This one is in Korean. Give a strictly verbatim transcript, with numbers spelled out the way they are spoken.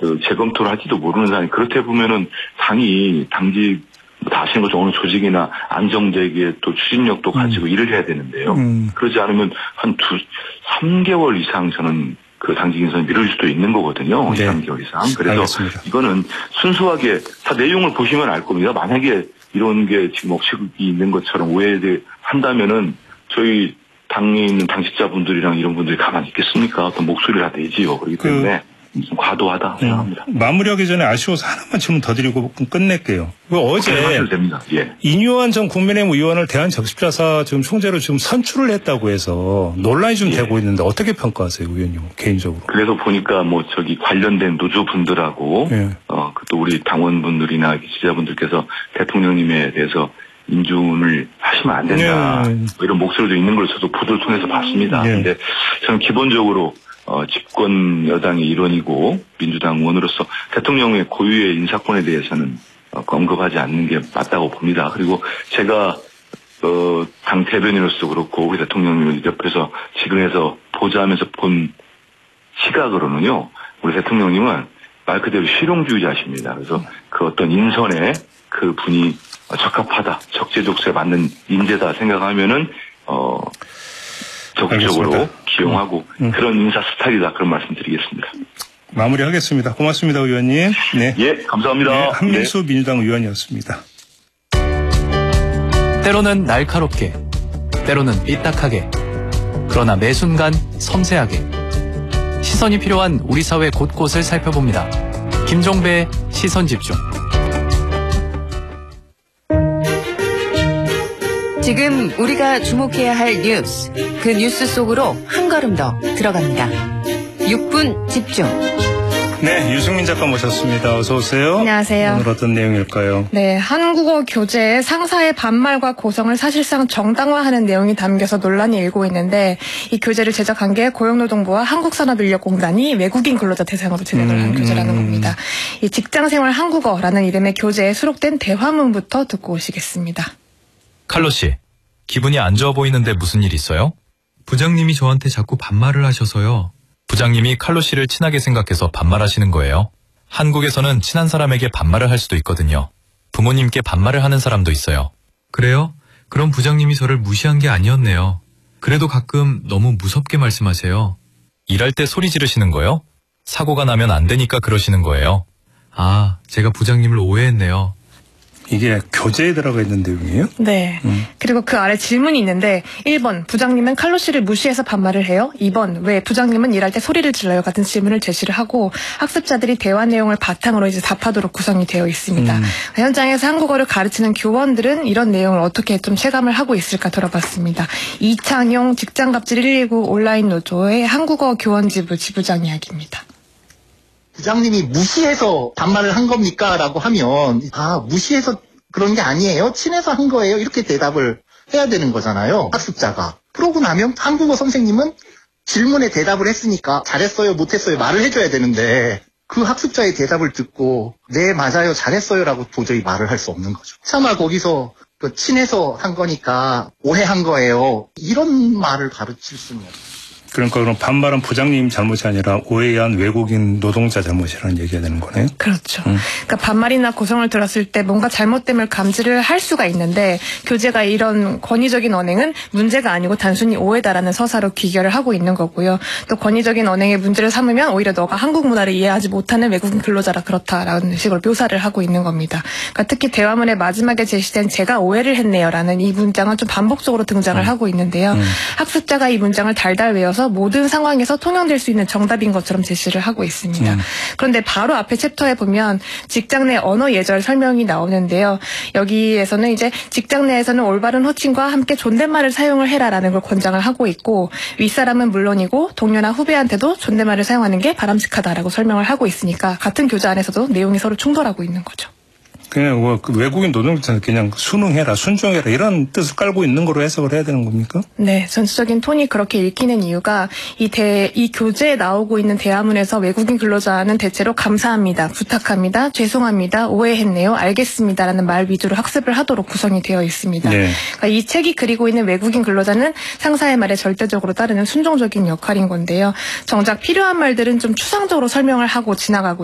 그 재검토를 할지도 모르는 사람이 그렇게 보면은 당이 당직 다시는 거죠. 어느 조직이나 안정되게 또 추진력도 가지고 음. 일을 해야 되는데요. 음. 그러지 않으면 한 두, 삼 개월 이상 저는 그 당직 인선을 미룰 수도 있는 거거든요. 네. 이, 삼 개월 이상. 그래서 알겠습니다. 이거는 순수하게 다 내용을 보시면 알 겁니다. 만약에 이런 게 지금 억측이 있는 것처럼 오해한다면은 저희 당에 있는 당직자분들이랑 이런 분들이 가만히 있겠습니까? 어떤 목소리를 다 내지요. 그렇기 때문에 그, 좀 과도하다 생각합니다. 음, 마무리하기 전에 아쉬워서 하나만 질문 더 드리고 끝낼게요. 그 어제 됩니다. 예. 인유한 전 국민의힘 의원을 대한적십자사 지금 총재로 지금 선출을 했다고 해서 논란이 좀 예. 되고 있는데 어떻게 평가하세요, 의원님 개인적으로? 그래서 보니까 뭐 저기 관련된 노조분들하고 예. 어, 또 우리 당원분들이나 지지자분들께서 대통령님에 대해서 인준을 하시면 안 된다. 예. 뭐 이런 목소리도 있는 걸 저도 보도를 통해서 봤습니다. 그런데 예. 저는 기본적으로 어, 집권 여당의 일원이고 민주당 의원으로서 대통령의 고유의 인사권에 대해서는 어, 언급하지 않는 게 맞다고 봅니다. 그리고 제가 어, 당 대변인으로서 그렇고 우리 대통령님 옆에서 지근해서 보좌하면서 본 시각으로는요. 우리 대통령님은 말 그대로 실용주의자십니다. 그래서 그 어떤 인선에 그 분이 적합하다, 적재적소에 맞는 인재다 생각하면은 어. 적극적으로 알겠습니다. 기용하고 음. 그런 인사 스타일이다 그런 말씀드리겠습니다. 마무리하겠습니다. 고맙습니다, 의원님. 네, 예, 감사합니다. 네, 한민수 네. 민주당 의원이었습니다. 때로는 날카롭게, 때로는 삐딱하게, 그러나 매 순간 섬세하게 시선이 필요한 우리 사회 곳곳을 살펴봅니다. 김종배의 시선집중. 지금 우리가 주목해야 할 뉴스, 그 뉴스 속으로 한 걸음 더 들어갑니다. 육 분 집중. 네, 유승민 작가 모셨습니다. 어서 오세요. 안녕하세요. 오늘 어떤 내용일까요? 네, 한국어 교재에 상사의 반말과 고성을 사실상 정당화하는 내용이 담겨서 논란이 일고 있는데 이 교재를 제작한 게 고용노동부와 한국산업인력공단이 외국인 근로자 대상으로 진행을 한 음, 교재라는 겁니다. 이 직장생활 한국어라는 이름의 교재에 수록된 대화문부터 듣고 오시겠습니다. 칼로 씨, 기분이 안 좋아 보이는데 무슨 일 있어요? 부장님이 저한테 자꾸 반말을 하셔서요. 부장님이 칼로 씨를 친하게 생각해서 반말하시는 거예요. 한국에서는 친한 사람에게 반말을 할 수도 있거든요. 부모님께 반말을 하는 사람도 있어요. 그래요? 그럼 부장님이 저를 무시한 게 아니었네요. 그래도 가끔 너무 무섭게 말씀하세요. 일할 때 소리 지르시는 거요? 사고가 나면 안 되니까 그러시는 거예요. 아, 제가 부장님을 오해했네요. 이게 교재에 들어가 있는 내용이에요? 네. 음. 그리고 그 아래 질문이 있는데 일 번 부장님은 칼로 씨를 무시해서 반말을 해요? 이 번 왜 부장님은 일할 때 소리를 질러요? 같은 질문을 제시를 하고 학습자들이 대화 내용을 바탕으로 이제 답하도록 구성이 되어 있습니다. 음. 현장에서 한국어를 가르치는 교원들은 이런 내용을 어떻게 좀 체감을 하고 있을까 들어봤습니다. 이창용 직장갑질 일일구 온라인 노조의 한국어 교원지부 지부장 이야기입니다. 부장님이 무시해서 반말을 한 겁니까? 라고 하면 아 무시해서 그런 게 아니에요. 친해서 한 거예요. 이렇게 대답을 해야 되는 거잖아요. 학습자가. 그러고 나면 한국어 선생님은 질문에 대답을 했으니까 잘했어요 못했어요 말을 해줘야 되는데 그 학습자의 대답을 듣고 네 맞아요 잘했어요 라고 도저히 말을 할 수 없는 거죠. 차마 거기서 그 친해서 한 거니까 오해한 거예요. 이런 말을 가르칠 수는 없어요. 그러니까 그럼 반말은 부장님 잘못이 아니라 오해한 외국인 노동자 잘못이라는 얘기가 되는 거네요? 그렇죠. 음. 그러니까 반말이나 고성을 들었을 때 뭔가 잘못됨을 감지를 할 수가 있는데 교재가 이런 권위적인 언행은 문제가 아니고 단순히 오해다라는 서사로 귀결을 하고 있는 거고요. 또 권위적인 언행의 문제를 삼으면 오히려 너가 한국 문화를 이해하지 못하는 외국인 근로자라 그렇다라는 식으로 묘사를 하고 있는 겁니다. 그러니까 특히 대화문의 마지막에 제시된 제가 오해를 했네요라는 이 문장은 좀 반복적으로 등장을 음. 하고 있는데요. 음. 학습자가 이 문장을 달달 외워서 모든 상황에서 통용될 수 있는 정답인 것처럼 제시를 하고 있습니다. 음. 그런데 바로 앞에 챕터에 보면 직장 내 언어 예절 설명이 나오는데요. 여기에서는 이제 직장 내에서는 올바른 호칭과 함께 존댓말을 사용을 해라라는 걸 권장을 하고 있고 윗사람은 물론이고 동료나 후배한테도 존댓말을 사용하는 게 바람직하다라고 설명을 하고 있으니까 같은 교재 안에서도 내용이 서로 충돌하고 있는 거죠. 그냥 뭐 외국인 노동자는 그냥 순응해라, 순종해라 이런 뜻을 깔고 있는 거로 해석을 해야 되는 겁니까? 네, 전체적인 톤이 그렇게 읽히는 이유가 이 대, 이 교재에 나오고 있는 대화문에서 외국인 근로자는 대체로 감사합니다, 부탁합니다, 죄송합니다, 오해했네요, 알겠습니다라는 말 위주로 학습을 하도록 구성이 되어 있습니다. 네. 그러니까 이 책이 그리고 있는 외국인 근로자는 상사의 말에 절대적으로 따르는 순종적인 역할인 건데요. 정작 필요한 말들은 좀 추상적으로 설명을 하고 지나가고